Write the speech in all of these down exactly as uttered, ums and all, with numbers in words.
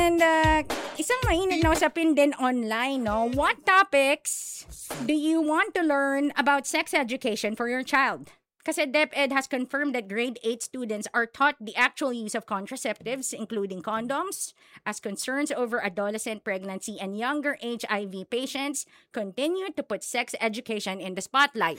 And uh, isang mainit na usapin din online, no? What topics do you want to learn about sex education for your child? Kasi DepEd has confirmed that grade eight students are taught the actual use of contraceptives, including condoms, as concerns over adolescent pregnancy and younger H I V patients continue to put sex education in the spotlight.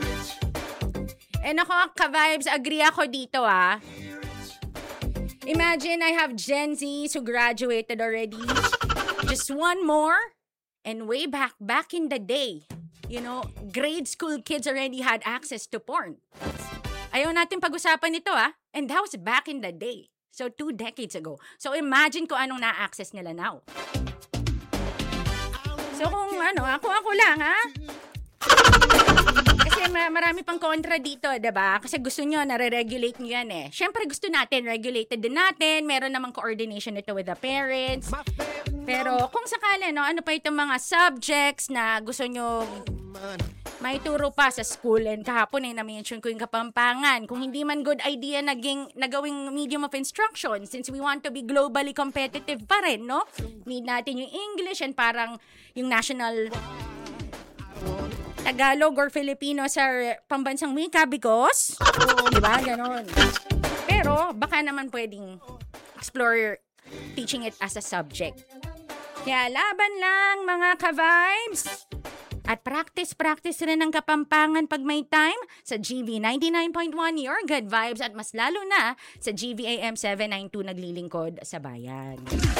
And ako, ka-vibes, agree ako dito ah. Imagine I have Gen Zs who graduated already. Just one more. And way back, back in the day, you know, grade school kids already had access to porn. Ayaw natin pag-usapan ito ah. And that was back in the day. So, two decades ago. So, imagine ko anong na-access nila now. So, kung ano, ako-ako lang ha. Kasi marami pang kontra dito, diba? Kasi gusto nyo, nare-regulate nyo yan eh. Siyempre gusto natin, regulated din natin. Meron namang coordination nito with the parents. Pero kung sakali, no, ano pa itong mga subjects na gusto nyo may turo pa sa school, and kahapon eh, na-mention ko yung Kapampangan. Kung hindi man good idea naging, nagawing medium of instruction, since we want to be globally competitive pa rin, no? Need natin yung English and parang yung national Tagalog or Filipino sa pambansang wika because, diba, ganon. Pero, baka naman pwedeng explore teaching it as a subject. Kaya laban lang mga ka-vibes. At practice-practice rin ng Kapampangan pag may time sa G V ninety-nine point one, your good vibes, at mas lalo na sa G V A M seven ninety-two naglilingkod sa bayan.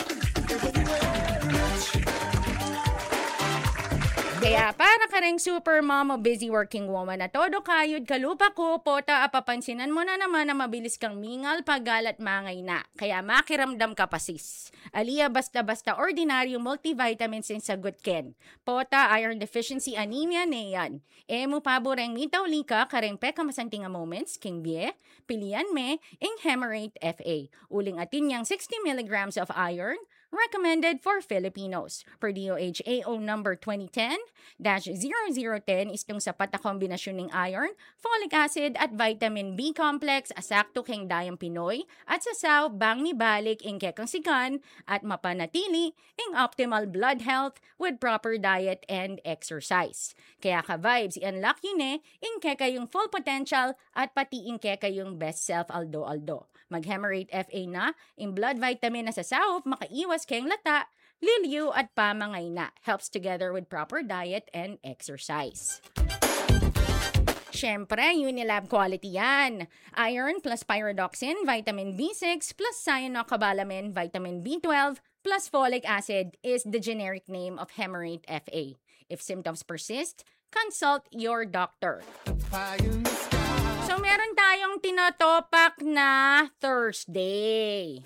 Kaya para ka ring super mom o busy working woman na todo kayod kalupa ko, pota, apapansinan mo na naman na mabilis kang mingal, paggalat mangay na. Kaya makiramdam ka pa sis. Aliya basta-basta ordinaryong multivitamins in sagot ken. Pota, iron deficiency, anemia na yan. Emu paboreng mitaw lika, kareng peka masanting a moments, king bie, pilian me, ing Hemerate F A. Uling atin yang sixty milligrams of iron, recommended for Filipinos. Per D O H A O number twenty ten dash zero zero one zero istong sapat na kombinasyon ng iron, folic acid at vitamin B complex asakto keng dayang Pinoy at sasaw bang mibalik ing kekang sikan at mapanatili ing optimal blood health with proper diet and exercise. Kaya ka-vibes, i-unlock yun eh, ing keka yung full potential at pati ing keka yung best self aldo-aldo. Mag-Hemerate F A na, ing blood vitamin na sasaw, makaiwas keng lata, liliw at pamangay na. Helps together with proper diet and exercise. Siyempre, Unilab quality yan. Iron plus pyridoxine, vitamin B six plus cyanocobalamin, vitamin B twelve plus folic acid is the generic name of Hemerate F A. If symptoms persist, consult your doctor. So, meron tayong tinotopak na Thursday.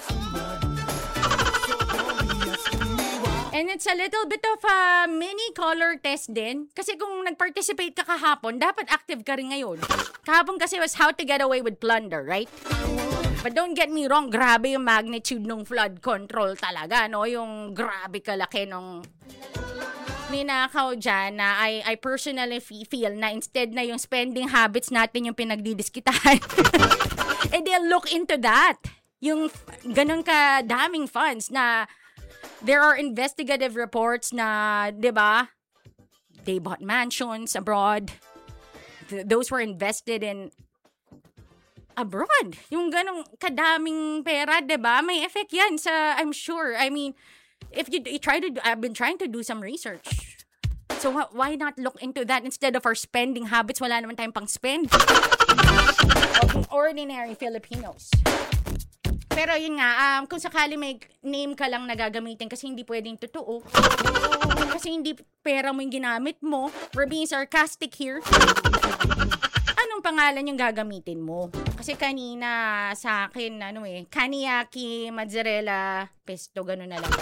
And it's a little bit of a mini color test din. Kasi kung nag-participate ka kahapon, dapat active ka rin ngayon. Kahapon kasi was how to get away with plunder, right? But don't get me wrong, grabe yung magnitude ng flood control talaga, no? Yung grabe kalaki nung ninakaw dyan na I, I personally feel na instead na yung spending habits natin yung pinagdidiskitahan. And they'll look into that. Yung ganun ka daming funds na there are investigative reports na, di ba, they bought mansions abroad. Th- those were invested in abroad. Yung ganung kadaming pera, di ba, may effect yan sa, I'm sure. I mean, if you, you try to do, I've been trying to do some research. So wh- why not look into that instead of our spending habits? Wala naman tayong pang spend. Of ordinary Filipinos. Pero yun nga, um, kung sakali may name ka lang na gagamitin kasi hindi pwedeng totoo. Kasi hindi pera mo yung ginamit mo. We're being sarcastic here. Anong pangalan yung gagamitin mo? Kasi kanina sa akin, ano eh, kaniyaki, mozzarella, pesto, gano'n na lang.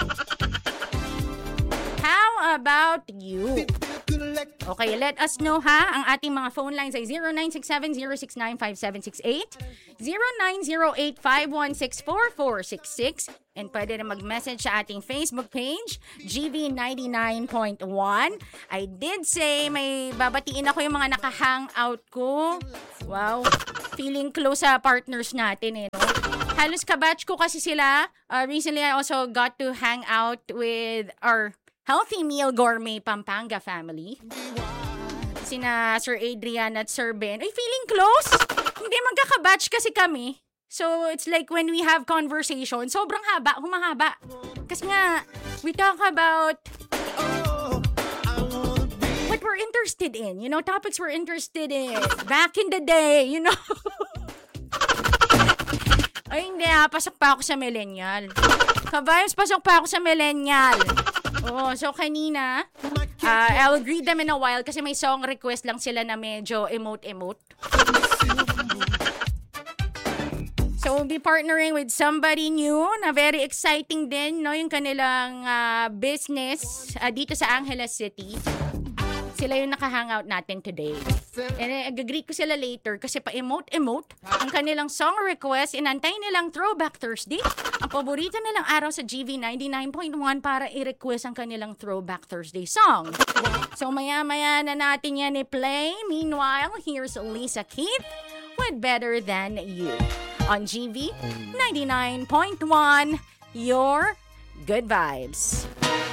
How about you? Okay, let us know ha. Ang ating mga phone lines ay zero nine six seven zero six nine five seven six eight, zero nine zero eight five one six four four six six, and pwede na mag-message sa ating Facebook page, G V ninety-nine point one. I did say may babatiin ako yung mga naka-hangout ko. Wow, feeling close sa partners natin eh, no? halos kabatch ko kasi sila. Uh, recently, I also got to hang out with our Healthy Meal Gourmet Pampanga family. Sina Sir Adrian at Sir Ben. Ay, feeling close? Hindi, magkakabatch kasi kami. So, it's like when we have conversation, sobrang haba, humahaba. Kasi nga, we talk about what we're interested in. You know, topics we're interested in. Back in the day, you know. Ay, hindi ah. Pasok pa ako sa millennial. Kabayos, pasok pa ako sa millennial. Oh, so kanina, uh, I'll greet them in a while kasi may song request lang sila na medyo emote-emote. So, we'll be partnering with somebody new na very exciting din, no? Yung kanilang uh, business uh, dito sa Angeles City. Sila yung nakahangout natin today. And I agree ko sila later kasi pa-emote-emote ang kanilang song request. Inantay nilang Throwback Thursday. Ang paborito nilang araw sa G V ninety-nine point one para i-request ang kanilang Throwback Thursday song. So, maya-maya na natin yan i-play. Meanwhile, here's Lisa Keith with Better Than You. On G V ninety-nine point one, your good vibes.